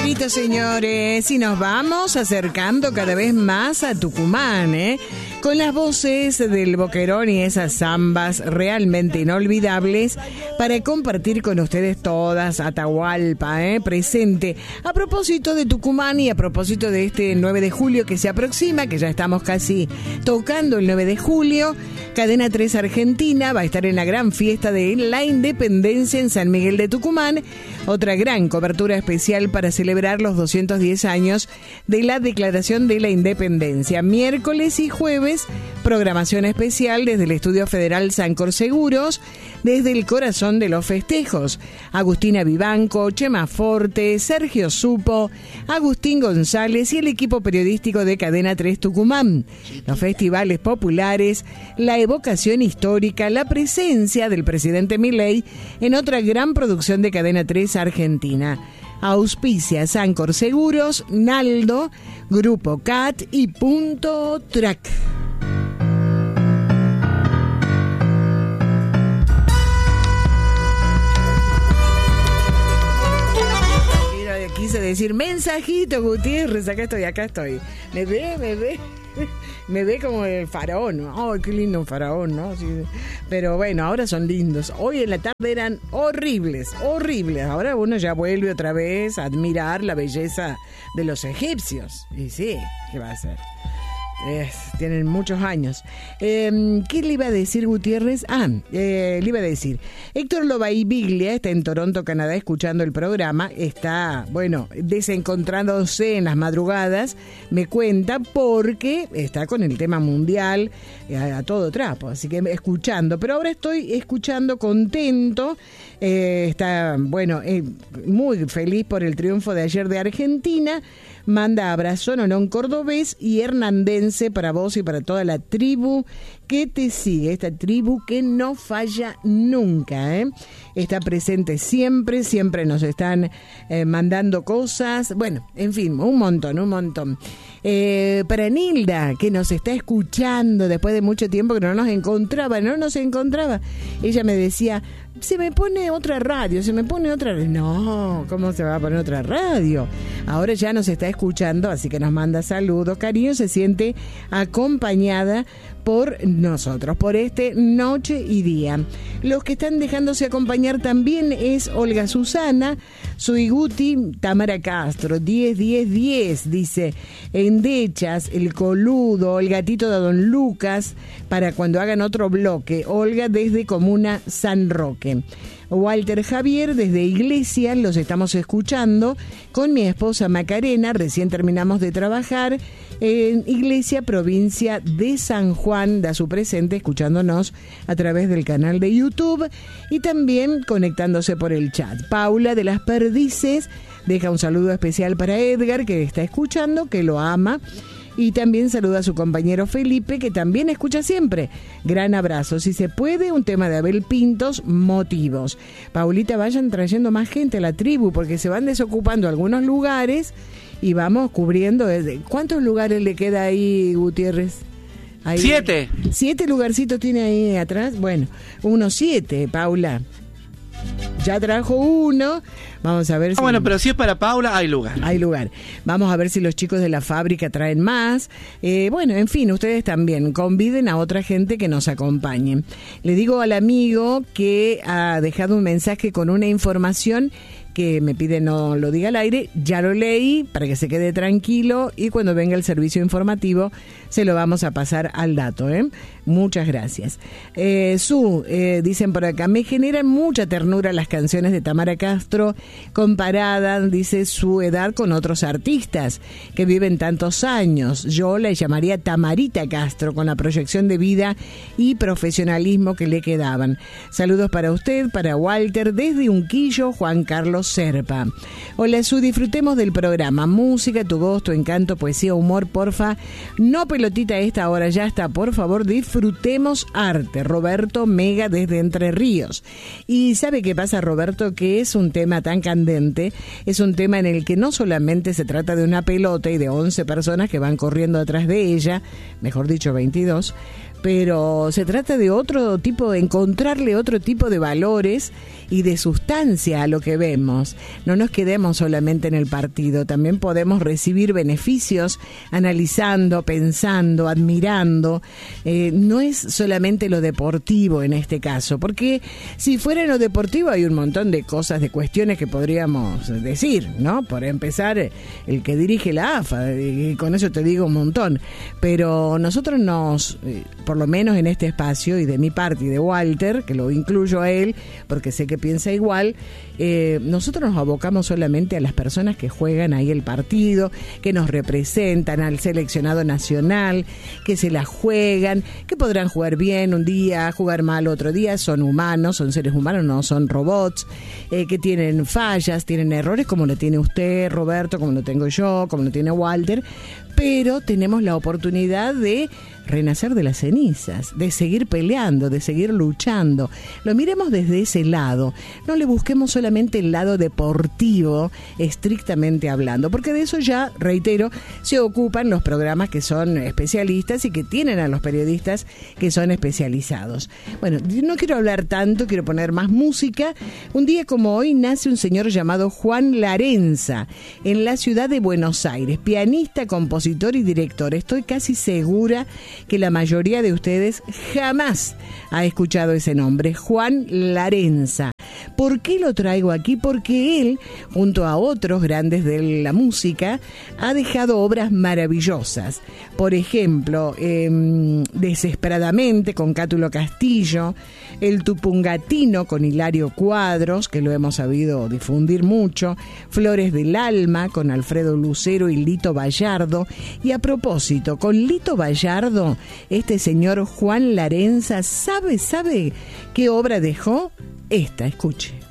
tranquilitos, señores, y nos vamos acercando cada vez más a Tucumán, con las voces del Boquerón y esas zambas realmente inolvidables para compartir con ustedes todas. Atahualpa, presente. A propósito de Tucumán y a propósito de este 9 de julio que se aproxima, que ya estamos casi tocando el 9 de julio, Cadena 3 Argentina va a estar en la gran fiesta de la Independencia en San Miguel de Tucumán, otra gran cobertura especial para celebrar los 210 años de la Declaración de la Independencia. Miércoles y jueves, programación especial desde el Estudio Federal Sancor Seguros, desde el corazón de los festejos. Agustina Vivanco, Chema Forte, Sergio Supo, Agustín González y el equipo periodístico de Cadena 3 Tucumán. Los festivales populares, la evocación histórica, la presencia del presidente Milei en otra gran producción de Cadena 3 Argentina. Auspicia Sancor Seguros, Naldo, Grupo CAT y Punto Track. Quise decir mensajito, Gutiérrez, acá estoy. Me ve como el faraón, ¿no? ¡Ay, qué lindo un faraón!, ¿no? Sí. Pero bueno, ahora son lindos. Hoy en la tarde eran horribles. Ahora uno ya vuelve otra vez a admirar la belleza de los egipcios. Y sí, ¿qué va a hacer? Tienen muchos años. ¿Qué le iba a decir, Gutiérrez? Le iba a decir, Héctor Lobaibiglia está en Toronto, Canadá, escuchando el programa. Está, desencontrándose en las madrugadas, me cuenta, porque está con el tema mundial a todo trapo, así que escuchando. Pero ahora estoy escuchando contento. Está, muy feliz por el triunfo de ayer de Argentina. Manda abrazón a un cordobés y hernandense para vos y para toda la tribu que te sigue, esta tribu que no falla nunca, está presente siempre nos están mandando cosas, en fin, un montón. Para Nilda, que nos está escuchando después de mucho tiempo que no nos encontraba, ella me decía, se me pone otra radio. No, ¿cómo se va a poner otra radio? Ahora ya nos está escuchando, así que nos manda saludos, cariño, se siente acompañada por nosotros, por este Noche y Día. Los que están dejándose acompañar también es Olga Susana, Suiguti, Tamara Castro, 10, dice, Endechas, El Coludo, El Gatito de Don Lucas, para cuando hagan otro bloque, Olga desde Comuna San Roque. Walter Javier desde Iglesia, los estamos escuchando con mi esposa Macarena, recién terminamos de trabajar en Iglesia, provincia de San Juan, da su presente escuchándonos a través del canal de YouTube y también conectándose por el chat. Paula de las Perdices deja un saludo especial para Edgar, que está escuchando, que lo ama. Y también saluda a su compañero Felipe, que también escucha siempre. Gran abrazo. Si se puede, un tema de Abel Pintos, Motivos. Paulita, vayan trayendo más gente a la tribu, porque se van desocupando algunos lugares y vamos cubriendo. ¿Cuántos lugares le queda ahí, Gutiérrez? Ahí, 7. 7 lugarcitos tiene ahí atrás. Bueno, unos 7, Paula. Ya trajo uno. Vamos a ver si... pero si es para Paula, hay lugar. Vamos a ver si los chicos de la fábrica traen más. En fin, ustedes también conviden a otra gente que nos acompañe. Le digo al amigo que ha dejado un mensaje con una información que me pide no lo diga al aire, ya lo leí para que se quede tranquilo y cuando venga el servicio se lo vamos a pasar al dato. Muchas gracias. Dicen por acá, me generan mucha ternura las canciones de Tamara Castro comparadas, dice, su edad con otros artistas que viven tantos años. Yo la llamaría Tamarita Castro con la proyección de vida y profesionalismo que le quedaban. Saludos para usted, para Walter, desde Unquillo, Juan Carlos Serpa. Hola, disfrutemos del programa. Música, tu voz, tu encanto, poesía, humor, porfa. No pelotita a esta hora, ya está. Por favor, disfrutemos arte. Roberto Mega desde Entre Ríos. Y ¿sabe qué pasa, Roberto? Que es un tema tan candente, es un tema en el que no solamente se trata de una pelota y de 11 personas que van corriendo atrás de ella, mejor dicho 22, pero se trata de otro tipo, de encontrarle otro tipo de valores y de sustancia a lo que vemos. No nos quedemos solamente en el partido, también podemos recibir beneficios analizando, pensando, admirando. No es solamente lo deportivo en este caso, porque si fuera lo deportivo hay un montón de cosas, de cuestiones que podríamos decir, ¿no? Por empezar, el que dirige la AFA, y con eso te digo un montón, pero nosotros por lo menos en este espacio, y de mi parte y de Walter, que lo incluyo a él porque sé que piensa igual, nosotros nos abocamos solamente a las personas que juegan ahí el partido, que nos representan, al seleccionado nacional, que se la juegan, que podrán jugar bien un día, jugar mal otro día, son humanos, son seres humanos, no son robots, que tienen fallas, tienen errores como lo tiene usted, Roberto, como lo tengo yo, como lo tiene Walter, pero tenemos la oportunidad de renacer de las cenizas, de seguir peleando, de seguir luchando. Lo miremos desde ese lado, no le busquemos solamente el lado deportivo, estrictamente hablando, porque de eso ya, reitero, se ocupan los programas que son especialistas y que tienen a los periodistas que son especializados. Bueno, no quiero hablar tanto, quiero poner más música. Un día como hoy nace un señor llamado Juan Larenza, en la ciudad de Buenos Aires, pianista, compositor y director. Estoy casi segura que la mayoría de ustedes jamás ha escuchado ese nombre, Juan Larenza. ¿Por qué lo traigo aquí? Porque él, junto a otros grandes de la música, ha dejado obras maravillosas. Por ejemplo, Desesperadamente con Cátulo Castillo, El Tupungatino con Hilario Cuadros, que lo hemos sabido difundir mucho, Flores del Alma con Alfredo Lucero y Lito Vallardo. Y a propósito, con Lito Vallardo, este señor Juan Larenza, ¿sabe qué obra dejó? Esta, escuche.